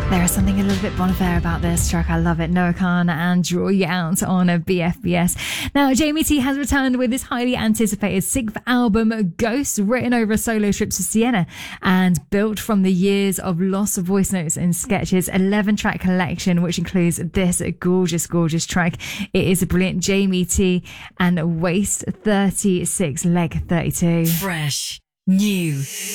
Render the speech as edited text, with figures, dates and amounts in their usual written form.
There is something a little bit bon iver about this track. I love it. Noah Khan and Draw You Out on a BFBS. Now, Jamie T has returned with his highly anticipated 6th album, Ghosts, written over a solo trip to Siena and built from the years of lost voice notes and sketches. 11-track collection, which includes this gorgeous, gorgeous track. It is a brilliant Jamie T and Waist 36, Leg 32. Fresh. New.